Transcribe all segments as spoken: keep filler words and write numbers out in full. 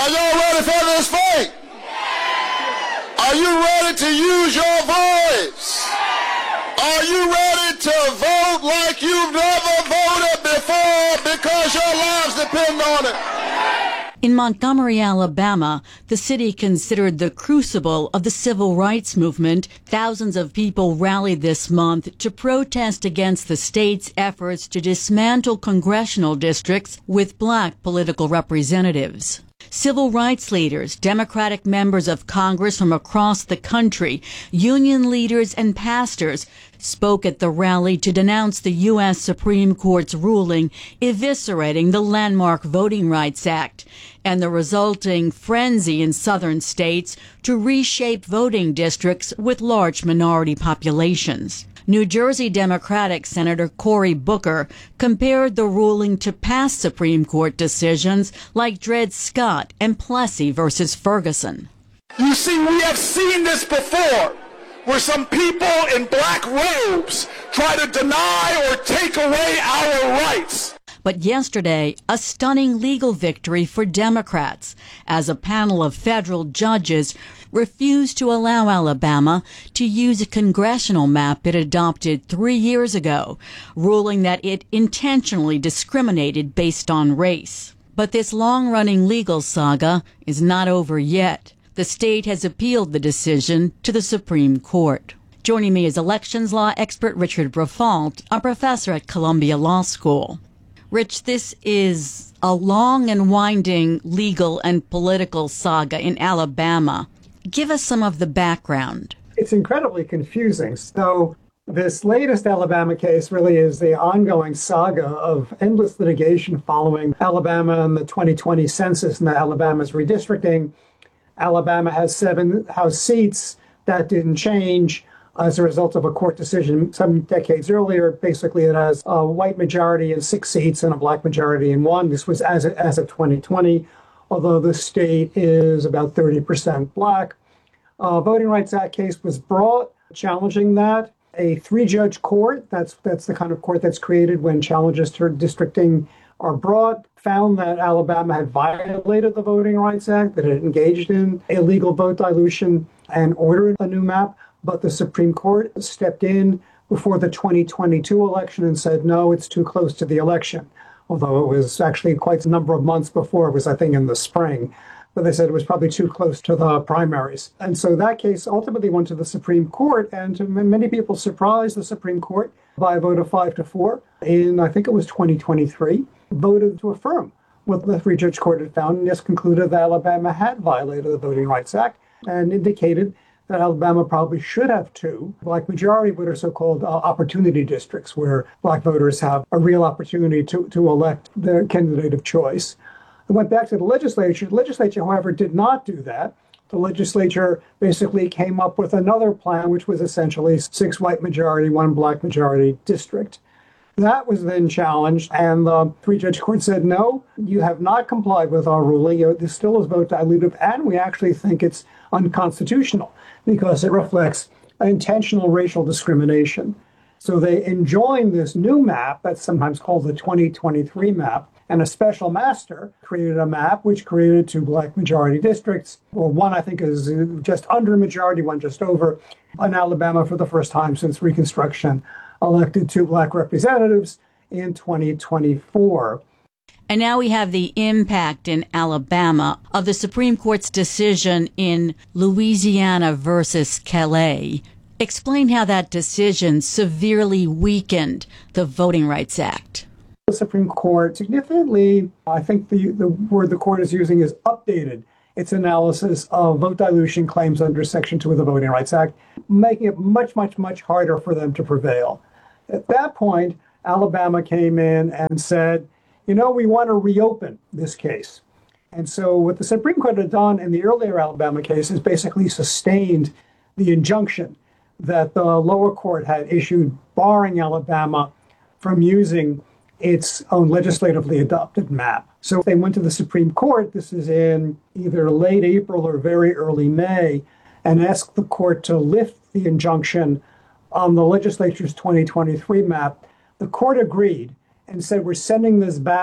Are y'all ready for this fight? Are you ready to use your voice? Are you ready to vote like you've never voted before because your lives depend on it? In Montgomery, Alabama, the city considered the crucible of the civil rights movement, thousands of people rallied this month to protest against the state's efforts to dismantle congressional districts with black political representatives. Civil rights leaders, Democratic members of Congress from across the country, union leaders, and pastors spoke at the rally to denounce the U S Supreme Court's ruling eviscerating the landmark Voting Rights Act and the resulting frenzy in southern states to reshape voting districts with large minority populations. New Jersey Democratic Senator Cory Booker compared the ruling to past Supreme Court decisions like Dred Scott and Plessy versus Ferguson. You see, we have seen this before, where some people in black robes try to deny or take away our rights. But yesterday, a stunning legal victory for Democrats, as a panel of federal judges refused to allow Alabama to use a congressional map it adopted three years ago, ruling that it intentionally discriminated based on race. But this long-running legal saga is not over yet. The state has appealed the decision to the Supreme Court. Joining me is elections law expert Richard Briffault, a professor at Columbia Law School. Rich, this is a long and winding legal and political saga in Alabama. Give us some of the background. It's incredibly confusing. So this latest Alabama case really is the ongoing saga of endless litigation following Alabama and the twenty twenty census and Alabama's redistricting. Alabama has seven House seats. That didn't change as a result of a court decision some decades earlier. Basically, it has a white majority in six seats and a black majority in one. This was as of, as of twenty twenty, although the state is about thirty percent black. A Voting Rights Act case was brought challenging that. A three-judge court, that's that's the kind of court that's created when challenges to districting are brought, found that Alabama had violated the Voting Rights Act, that it engaged in illegal vote dilution and ordered a new map. But the Supreme Court stepped in before the twenty twenty-two election and said, no, it's too close to the election. Although it was actually quite a number of months before. It was, I think, in the spring. But they said it was probably too close to the primaries. And so that case ultimately went to the Supreme Court. And to many people surprised, the Supreme Court, by a vote of five to four in, I think it was twenty twenty-three, voted to affirm what the three-judge court had found and just concluded that Alabama had violated the Voting Rights Act and indicated that Alabama probably should have two black majority, what are so-called uh, opportunity districts, where black voters have a real opportunity to, to elect their candidate of choice. It went back to the legislature. The legislature, however, did not do that. The legislature basically came up with another plan, which was essentially six white majority, one black majority district. That was then challenged, and the three-judge court said, no, you have not complied with our ruling. This still is vote dilutive, and we actually think it's unconstitutional because it reflects intentional racial discrimination. So they enjoined this new map that's sometimes called the twenty twenty-three map, and a special master created a map which created two black majority districts. Well, one I think is just under majority, one just over. In Alabama, for the first time since Reconstruction, elected two black representatives in twenty twenty-four. And now we have the impact in Alabama of the Supreme Court's decision in Louisiana versus Calais. Explain how that decision severely weakened the Voting Rights Act. The Supreme Court significantly, I think the, the word the court is using is updated its analysis of vote dilution claims under Section two of the Voting Rights Act, making it much, much, much harder for them to prevail. At that point, Alabama came in and said, you know, we want to reopen this case. And so what the Supreme Court had done in the earlier Alabama case is basically sustained the injunction that the lower court had issued barring Alabama from using its own legislatively adopted map. So they went to the Supreme Court, this is in either late April or very early May, and asked the court to lift the injunction on the legislature's twenty twenty-three map. The court agreed and said, we're sending this back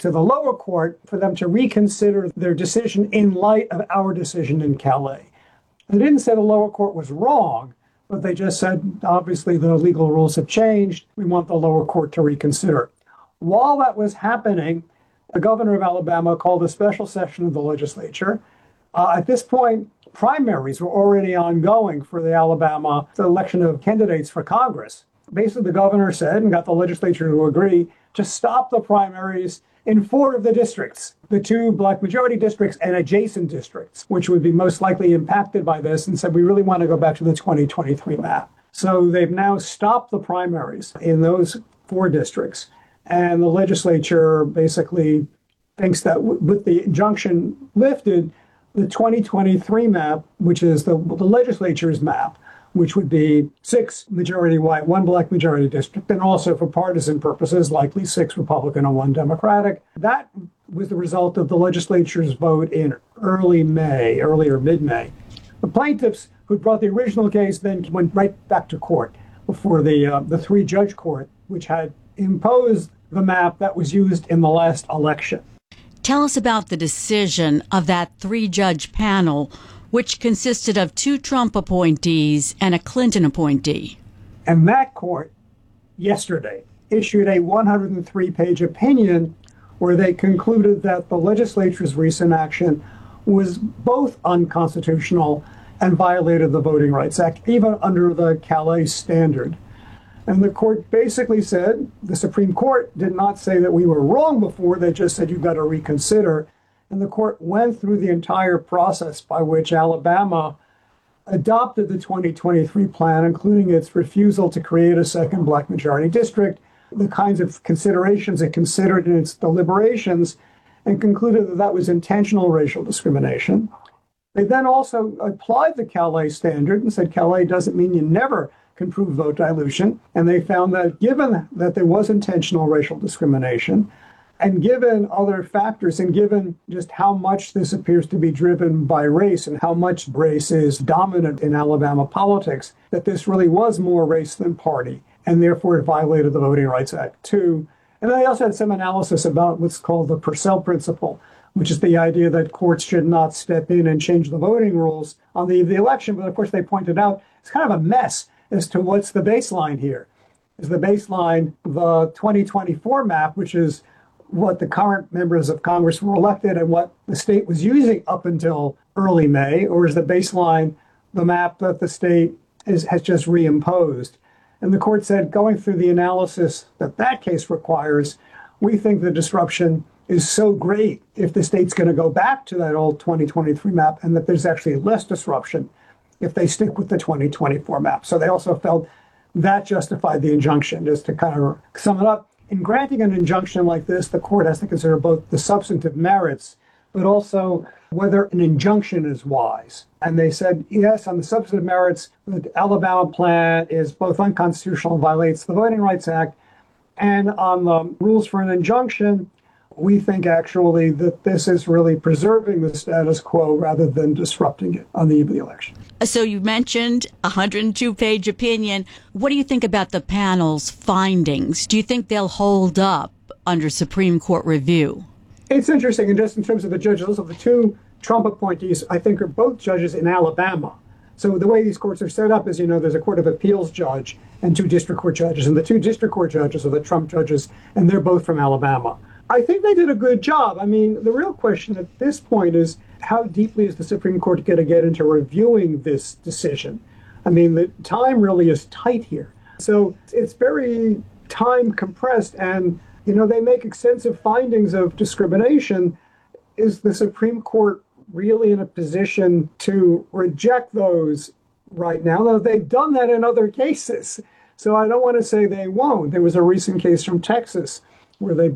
to the lower court for them to reconsider their decision in light of our decision in Calais. They didn't say the lower court was wrong, but they just said, obviously, the legal rules have changed. We want the lower court to reconsider. While that was happening, the governor of Alabama called a special session of the legislature. Uh, at this point, primaries were already ongoing for the Alabama the election of candidates for Congress. Basically, the governor said, and got the legislature to agree, to stop the primaries in four of the districts, the two black majority districts and adjacent districts, which would be most likely impacted by this, and said, we really want to go back to the twenty twenty-three map. So they've now stopped the primaries in those four districts. And the legislature basically thinks that w- with the injunction lifted, the twenty twenty-three map, which is the, the legislature's map, which would be six majority white, one black majority district, and also for partisan purposes, likely six Republican and one Democratic. That was the result of the legislature's vote in early May, early or mid-May. The plaintiffs who brought the original case then went right back to court before the uh, the three-judge court, which had imposed the map that was used in the last election. Tell us about the decision of that three-judge panel, which consisted of two Trump appointees and a Clinton appointee. And that court, yesterday, issued a one hundred three page opinion where they concluded that the legislature's recent action was both unconstitutional and violated the Voting Rights Act, even under the Calais standard. And the court basically said, the Supreme Court did not say that we were wrong before, they just said you've got to reconsider. And the court went through the entire process by which Alabama adopted the twenty twenty-three plan, including its refusal to create a second black majority district, the kinds of considerations it considered in its deliberations, and concluded that that was intentional racial discrimination. They then also applied the Calais standard and said Calais doesn't mean you never can prove vote dilution. And they found that given that there was intentional racial discrimination, and given other factors, and given just how much this appears to be driven by race and how much race is dominant in Alabama politics, that this really was more race than party, and therefore it violated the Voting Rights Act too. And they also had some analysis about what's called the Purcell principle, which is the idea that courts should not step in and change the voting rules on the eve of the election. But of course, they pointed out it's kind of a mess as to what's the baseline here. Is the baseline the twenty twenty-four map, which is what the current members of Congress were elected and what the state was using up until early May, or is the baseline the map that the state is, has just reimposed? And the court said, going through the analysis that that case requires, we think the disruption is so great if the state's going to go back to that old twenty twenty-three map, and that there's actually less disruption if they stick with the twenty twenty-four map. So they also felt that justified the injunction. Just to kind of sum it up, in granting an injunction like this, the court has to consider both the substantive merits, but also whether an injunction is wise. And they said, yes, on the substantive merits, the Alabama plan is both unconstitutional and violates the Voting Rights Act. And on the rules for an injunction, we think actually that this is really preserving the status quo rather than disrupting it on the eve of the election. So you mentioned a one hundred two page opinion. What do you think about the panel's findings? Do you think they'll hold up under Supreme Court review? It's interesting, and just in terms of the judges, also the two Trump appointees, I think, are both judges in Alabama. So the way these courts are set up is, you know, there's a Court of Appeals judge and two district court judges, and the two district court judges are the Trump judges, and they're both from Alabama. I think they did a good job. I mean, the real question at this point is, how deeply is the Supreme Court going to get into reviewing this decision? I mean, the time really is tight here. So it's very time compressed, and, you know, they make extensive findings of discrimination. Is the Supreme Court really in a position to reject those right now? Though they've done that in other cases. So I don't want to say they won't. There was a recent case from Texas where they